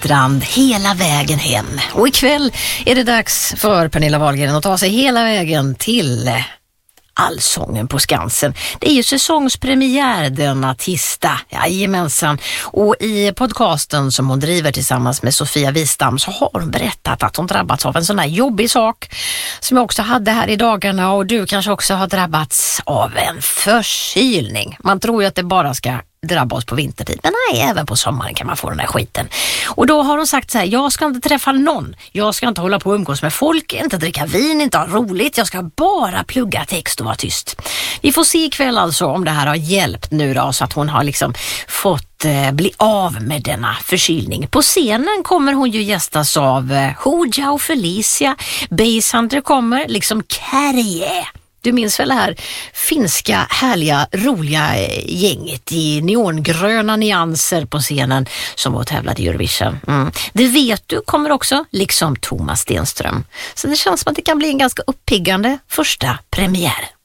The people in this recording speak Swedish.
Strand hela vägen hem. Och ikväll är det dags för Pernilla Wahlgren att ta sig hela vägen till Allsången på Skansen. Det är ju säsongspremiär denna tisdag. Jajamensan. Och i podcasten som hon driver tillsammans med Sofia Wistam så har hon berättat att hon drabbats av en sån här jobbig sak som jag också hade här i dagarna, och du kanske också har drabbats av en förkylning. Man tror ju att det bara ska drabba oss på vintertid, men nej, även på sommaren kan man få den här skiten. Och då har hon sagt så här: jag ska inte träffa någon, jag ska inte hålla på och umgås med folk, inte dricka vin, inte ha roligt, jag ska bara plugga text och vara tyst. Vi får se ikväll alltså om det här har hjälpt nu då, så att hon har liksom fått bli av med denna förkylning. På scenen kommer hon ju gästas av Hooja och Felicia, Basshunter kommer, liksom Kärje. Du minns väl det här finska, härliga, roliga gänget i neongröna nyanser på scenen som var tävlade i Eurovision. Det vet du kommer också, liksom Thomas Stenström. Så det känns som att det kan bli en ganska uppiggande första premiär.